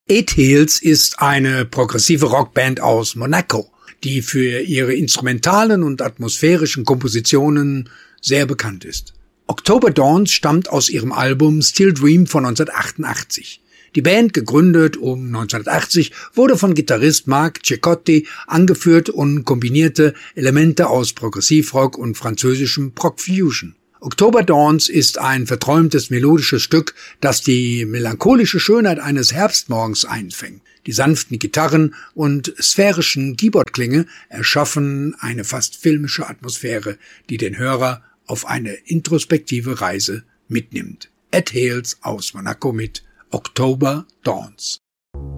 Eight Heels ist eine progressive Rockband aus Monaco, die für ihre instrumentalen und atmosphärischen Kompositionen sehr bekannt ist. October Dawns stammt aus ihrem Album Still Dream von 1988. Die Band, gegründet um 1980, wurde von Gitarrist Marc Ceccotti angeführt und kombinierte Elemente aus Progressivrock und französischem Prog-Fusion. October Dawns ist ein verträumtes melodisches Stück, das die melancholische Schönheit eines Herbstmorgens einfängt. Die sanften Gitarren und sphärischen Keyboardklänge erschaffen eine fast filmische Atmosphäre, die den Hörer auf eine introspektive Reise mitnimmt. Eight Heels aus Monaco mit October Dawns.